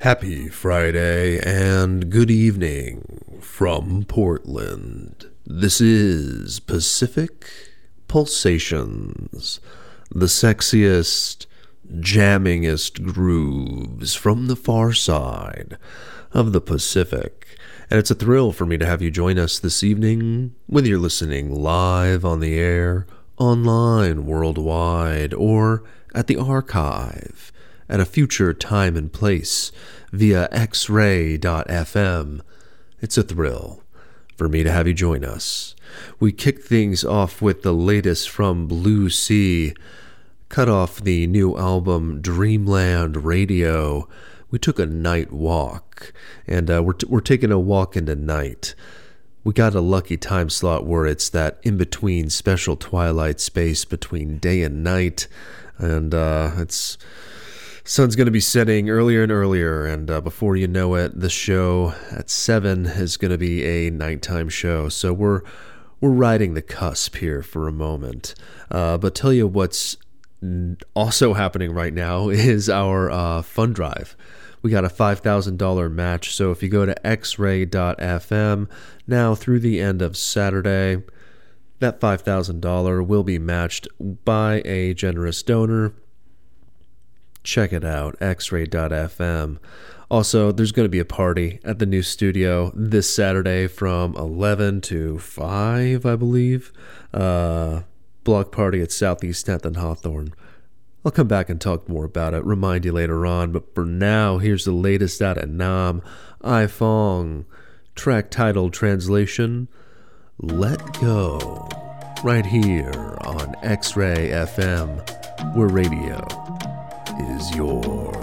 Happy Friday and good evening from Portland. This is Pacific Pulsations, the sexiest, jammingest grooves from the far side of the Pacific. And it's a thrill for me to have you join us this evening, whether you're listening live on the air, online worldwide, or at the archive at a future time and place via xray.fm. It's a thrill for me to have you join us. We kick things off with the latest from Blue Sea, cut off the new album Dreamland Radio. We took a night walk, and we're taking a walk into night. We got a lucky time slot where it's that in-between special twilight space between day and night, and sun's going to be setting earlier and earlier, and before you know it, the show at 7 is going to be a nighttime show. So we're riding the cusp here for a moment. But tell you what's also happening right now is our fund drive. We got a $5,000 match, so if you go to xray.fm now through the end of Saturday, that $5,000 will be matched by a generous donor. Check it out, xray.fm. Also, there's going to be a party at the new studio this Saturday from 11 to 5, I believe. Block party at Southeast 10th and Hawthorne. I'll come back and talk more about it, remind you later on. But for now, here's the latest out of Nam, I Fong. Track title translation, Let Go. Right here on X-Ray FM, where radio is yours.